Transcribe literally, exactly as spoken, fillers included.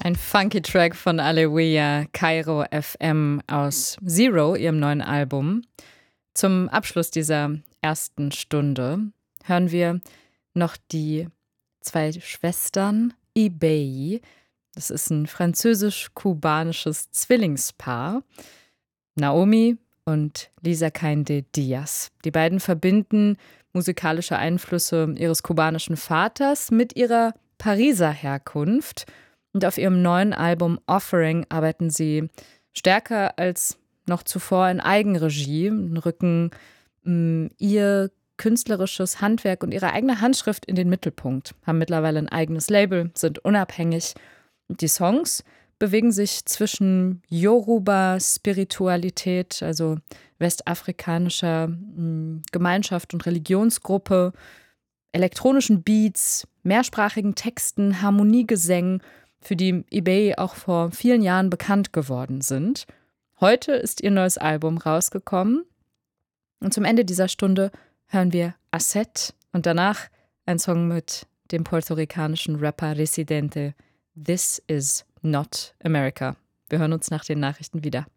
Ein funky Track von Aleluia, Kairo F M aus Zero, ihrem neuen Album. Zum Abschluss dieser ersten Stunde hören wir noch die zwei Schwestern Ibey. Das ist ein französisch-kubanisches Zwillingspaar. Naomi und Lisa Kainde Diaz. Die beiden verbinden musikalische Einflüsse ihres kubanischen Vaters mit ihrer Pariser Herkunft. Und auf ihrem neuen Album Offering arbeiten sie stärker als noch zuvor in Eigenregie und rücken mh, ihr künstlerisches Handwerk und ihre eigene Handschrift in den Mittelpunkt, haben mittlerweile ein eigenes Label, sind unabhängig. Und die Songs bewegen sich zwischen Yoruba-Spiritualität, also westafrikanischer mh, Gemeinschaft und Religionsgruppe, elektronischen Beats, mehrsprachigen Texten, Harmoniegesängen, für die Ibey auch vor vielen Jahren bekannt geworden sind. Heute ist ihr neues Album rausgekommen. Und zum Ende dieser Stunde hören wir Asset und danach ein Song mit dem puerto-ricanischen Rapper Residente. This is not America. Wir hören uns nach den Nachrichten wieder.